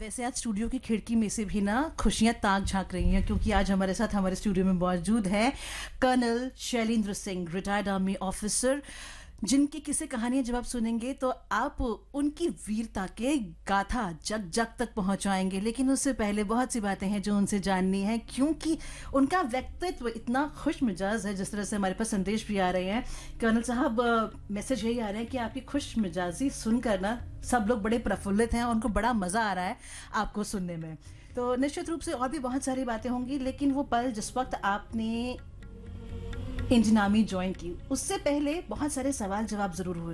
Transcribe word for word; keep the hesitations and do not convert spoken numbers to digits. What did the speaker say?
वैसे आज स्टूडियो की खिड़की में से भी ना खुशियां ताक झांक रही हैं क्योंकि आज हमारे साथ हमारे स्टूडियो में मौजूद है colonel Shailendra Singh, retired army officer, जिनकी किस्से कहानियां जब आप सुनेंगे तो आप उनकी वीरता के गाथा जग जग तक पहुंचाएंगे। लेकिन उससे पहले बहुत सी बातें हैं जो उनसे जाननी है क्योंकि उनका व्यक्तित्व इतना खुश मिजाज है। जिस तरह से हमारे पास संदेश भी आ रहे हैं कर्नल साहब, मैसेज यही आ रहे हैं कि आपकी खुश मिजाजी सुनकर ना सब लोग बड़े प्रफुल्लित हैं और उनको बड़ा मजा आ रहा है आपको सुनने में। तो निश्चित रूप से और भी बहुत सारी बातें होंगी, लेकिन वो पल जिस वक्त आपने इंडियन आर्मी ज्वाइन की उससे पहले बहुत सारे सवाल जवाब जरूर हुए